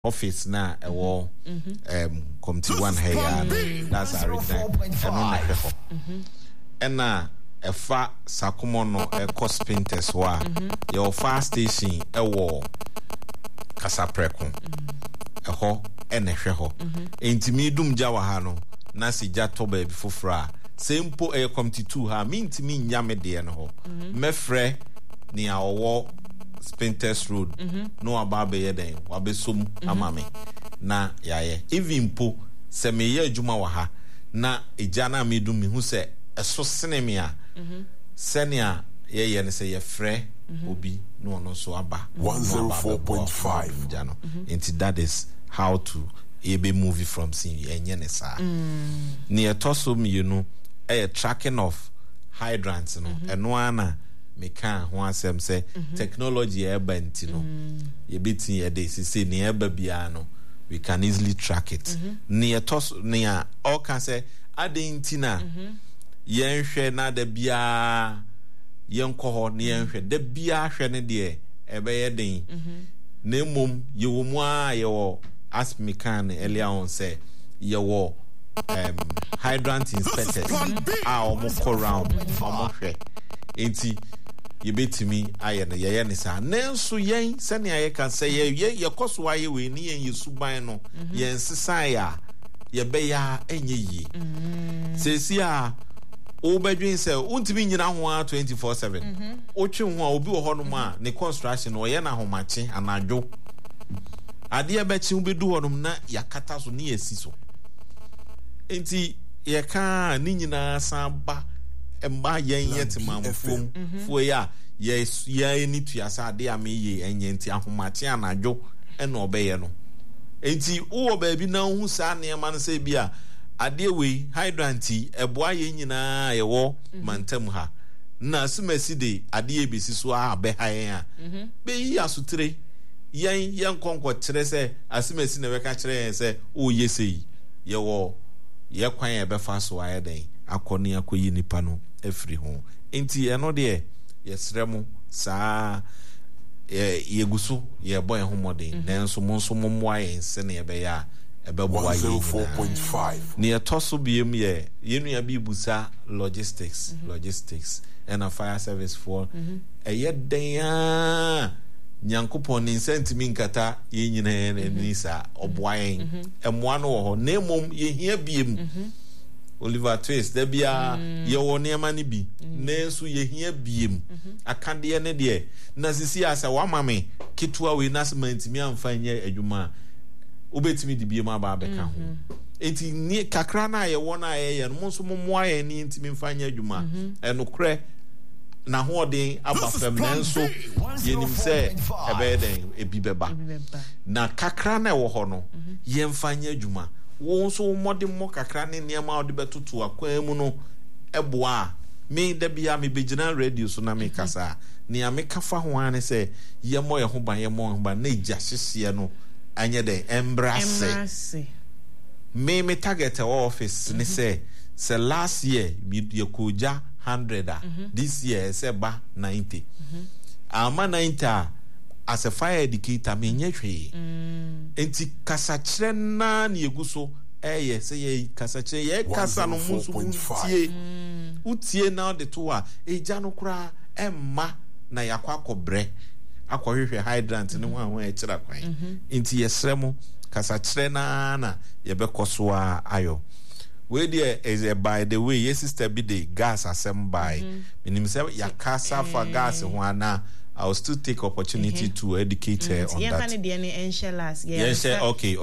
office na ewo committee 1 here that's a original and na efa sakomo no cost painters wa your fire station ewo kasapreko eho enehwe ho entimi dum gya wa ha no na si gya to ba bi fofra sempo committee 2 ha mintimi nyame de no ho mefre ni awo Spinters Road no ababe yeden wabesom amame na yaye even po se me ye adwuma wa ha na ejana medum me hu se eso seneme a senia ye ne se ye frɛ obi no no so aba 104.5 jano and that is how to ebe movie from scene enye ne sa ne etoso me you know tracking of hydrants no eno ana meka ho asem say technology eba ntino ye betin ye dey say ne eba bia no we can easily track it ne tos ne all can say adentina yen hwe na da bia yen ko ne yen hwe da bia hwe ne de ebe ye den na mom ye wo mu a ye wo as mekan earlier on say ye wo hydrant inspectors a o mo ko round o mo hwe enti ye betimi aye no ye ne sa nanso yen sene aye kan say ye koso aye we ni yen yesuban no yen sesa ya ye be ya enye yi sesi a o bedwin say untimi nyina ho 24/7 o twe ho a obi wo ho no ma ne construction o ye na homache anadwo ade e be chi ubedu ho no na yakata so ne yesi so enti ye ka ni nyina san ba emba yen yetimam fom fo ya yes ya ni tuasa ade ameye enye nti ahomache anadwo ena obeye no enti wo ba bi na hu sa ne ma no se bia ade we hydranti eboa ye nyina ye wo mantam ha na simasi de ade e besi so a be ha yen a be yi asutre yen konko kire se asimasi na be ka kire yen se o yesei ye wo ye kwan e be fa so aye den akoni akoyi nipa no efri ho enti eno de yesremu saa ye gusu ye boy ho modern nanso monso momwa yen se na ye be ya ebe boa ye 104.5 ne etoso biem ye yenu ya bi busa logistics and a fire service for eye den a nyankopon ni sentimi nkata ye nyina ni sa oboa yen emoa no ho na emom ye hia biem Oliver Twist there bia ye won niam ni bi nenso ye hia biem akade ne de na sisi asa wa mame kitwa we na semantimi amfa nya adwuma obetimi di biem aba beka ho enti ni kakra na ye won a ye no monso momoa ye ni ntimi mfa nya adwuma enokre na ho den aba fam nenso ye nim se ebe den ebi beba na kakra na wo ho no ye mfa nya adwuma won so modern mo kakra ne niam a ode betoto akwan mu no eboa me da bia me begina radio so na me kasa ne ame kafa ho ane se ye mo ye ho ban na ija hyehye no anye de embrace me target office ne say last year ye koja 100 this year say ba 90 ama 90 as a fire educator me nyehwe enti kasa kire na na yeguso say ye kasa kire ye kasa no musu utie na de to a eja no kura emma na yakwa kobre akohwehwe hydrant ne ho a e kira kwan enti yesremo kasa kire na ye bekoso a ayo we there is a by the way yes sister be the gas assemble meaning say yakasa for gas ho ana I'll still take opportunity to educate her on that. Okay.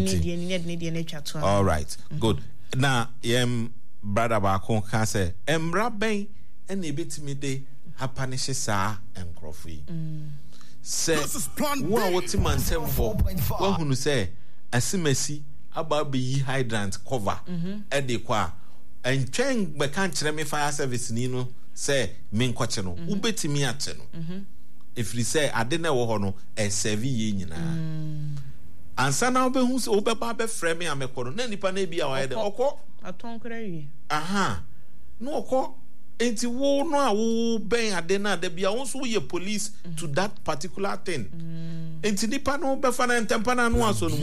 All right. Good. Now, brother Bako can say, Embrabe and a bit me de hapanishe sa and crofty. Say, what him and tell for one who say, I see Messi about be hydrant cover edequa and train by can't me fire service nino say, mean quacheno, ubeti me ateno. If we say I didn't know no a serve ye nyina ansa na obe hu se obeba be frame me amekoro na nipa na bia wa de okọ aton kra wi no okọ enti wo no a wo ben ade na de bia won so ye police to that particular thing enti nipa no be fa na ntempa na no aso no